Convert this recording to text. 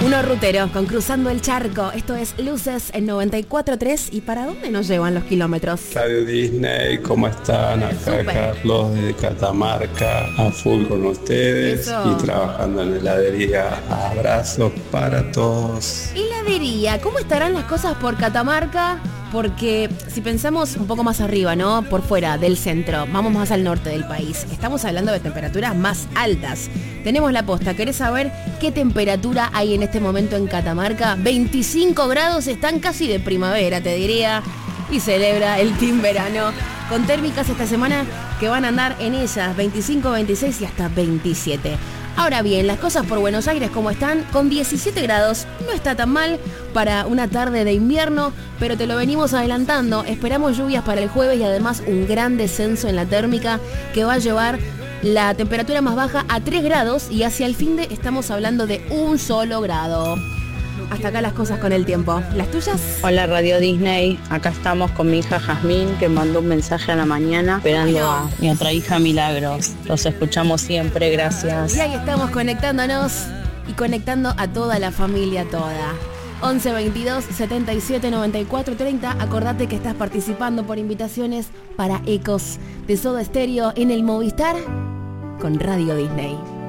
Unos ruteros con Cruzando el Charco. Esto es Luces en 94.3. ¿Y para dónde nos llevan los kilómetros? Radio Disney, ¿cómo están? Acá Super. Carlos de Catamarca, a full con ustedes. Eso. Y trabajando en heladería. Abrazos para todos. Heladería, ¿cómo estarán las cosas por Catamarca? Porque si pensamos un poco más arriba, ¿no? Por fuera del centro, vamos más al norte del país. Estamos hablando de temperaturas más altas. Tenemos la posta. ¿Querés saber qué temperatura hay en este momento en Catamarca? 25 grados, están casi de primavera, te diría. Y celebra el Team Verano con térmicas esta semana que van a andar en esas 25, 26 y hasta 27. Ahora bien, las cosas por Buenos Aires como están, con 17 grados, no está tan mal para una tarde de invierno, pero te lo venimos adelantando. Esperamos lluvias para el jueves y además un gran descenso en la térmica que va a llevar la temperatura más baja a 3 grados y hacia el fin de estamos hablando de un solo grado. Hasta acá las cosas con el tiempo. ¿Las tuyas? Hola Radio Disney, acá estamos con mi hija Jazmín que mandó un mensaje a la mañana esperando a mi otra hija Milagros. Los escuchamos siempre, gracias. Y ahí estamos conectándonos y conectando a toda la familia toda. 11 22 77 94 30. Acordate que estás participando por invitaciones para Ecos de Soda Stereo en el Movistar con Radio Disney.